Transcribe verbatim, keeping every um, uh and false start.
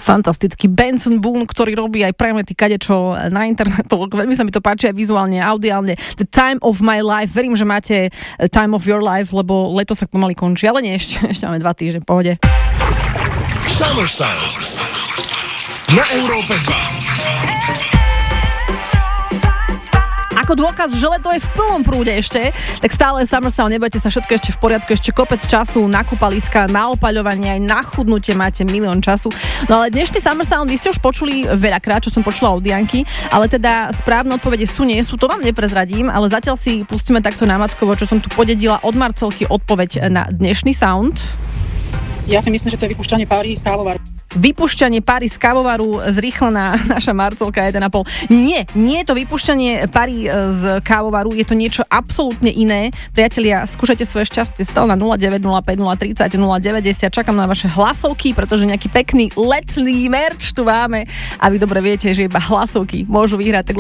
Fantastický Benson Boone, ktorý robí aj premety kadečo na internetu. Veľmi sa mi to páči aj vizuálne, audiálne. The Time of My Life. Verím, že máte Time of Your Life, lebo leto sa pomaly končí. Ale nie, ešte, ešte máme dva týždne, v pohode. Summer Sound na Európe dva. Ako dôkaz, že leto je v plnom prúde ešte, tak stále Summer Sound, nebojte sa, všetko ešte v poriadku, ešte kopec času na kúpaliska, na opaľovanie, aj na chudnutie máte milión času. No ale dnešný Summer Sound, vy ste už počuli veľakrát, čo som počula od Janky, ale teda správne odpovede sú, nie sú, to vám neprezradím, ale zatiaľ si pustíme takto námatkovo, čo som tu podedila od Marcelky odpoveď na dnešný sound. Ja si myslím, že to je vypúšťanie páry z kávovaru. Vypúšťanie páry z kávovaru, zrýchlená naša Marcelka jeden a pol. Nie, nie je to vypúšťanie páry z kávovaru, je to niečo absolútne iné. Priatelia, skúšajte svoje šťastie stále na nula deväť nula päť nula tridsať nula deväťdesiat. Čakám na vaše hlasovky, pretože nejaký pekný letný merch tu máme a vy dobre viete, že iba hlasovky môžu vyhrať. Tak